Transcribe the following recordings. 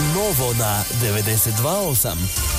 Novo na 92.8.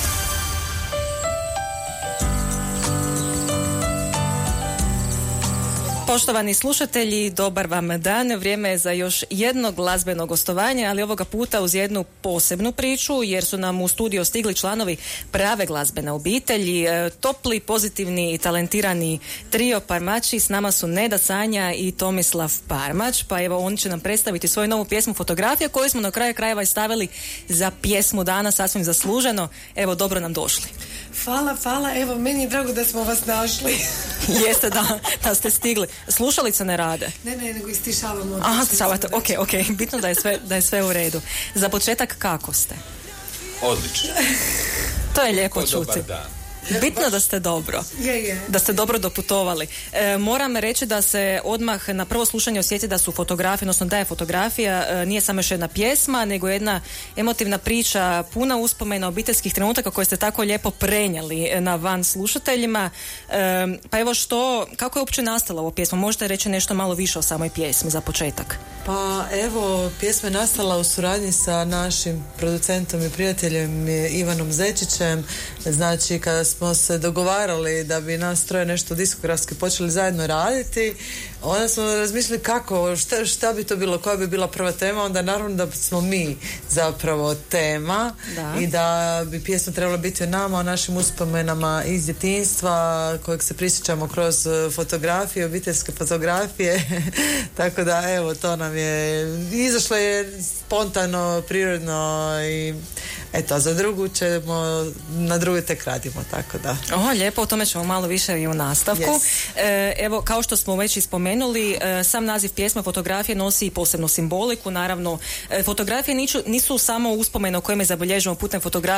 Poštovani slušatelji, dobar vam dan. Vrijeme je za još jedno glazbeno gostovanje, ali ovoga puta uz jednu posebnu priču, jer su nam u studio stigli članovi prave glazbene obitelji, topli, pozitivni i talentirani trio Parmači. S nama su Neda Sanja i Tomislav Parmać, pa evo oni će nam predstaviti svoju novu pjesmu Fotografija, koju smo na kraju krajeva i stavili za pjesmu dana, sasvim zasluženo. Evo, dobro nam došli. Hvala, evo, meni je drago da smo vas našli. Jeste da ste stigli. Slušalice ne rade? Ne, nego istišavamo. Aha, stišavate, ok. Bitno da je sve u redu. Za početak, kako ste? Odlično. To je lijepo čuti. Dobar dan. Bitno da ste dobro. Da ste dobro doputovali. Moram reći da se odmah na prvo slušanje osjeti da su fotografije, odnosno da je fotografija nije samo još jedna pjesma, nego jedna emotivna priča, puna uspomena obiteljskih trenutaka koje ste tako lijepo prenijeli na van slušateljima. Pa evo kako je uopće nastala ova pjesma? Možete reći nešto malo više o samoj pjesmi za početak? Pa evo, pjesma je nastala u suradnji sa našim producentom i prijateljem Ivanom Zečićem. Znači, kada smo se dogovarali da bi nas troje nešto diskografski počeli zajedno raditi, onda smo razmišljali šta bi to bilo, koja bi bila prva tema. Onda naravno da smo mi zapravo tema i da bi pjesma trebala biti o nama, o našim uspomenama iz djetinjstva kojeg se prisjećamo kroz fotografije, obiteljske fotografije. Tako da evo, to nam je izašlo je spontano, prirodno i eto, za drugu ćemo, na drugu tek radimo, tako da. Lijepo, o tome ćemo malo više i u nastavku. Yes. Evo, kao što smo već i spomenuli, sam naziv pjesme Fotografije nosi i posebnu simboliku. Naravno, fotografije nisu samo uspomene o kojima zabilježimo putem fotografije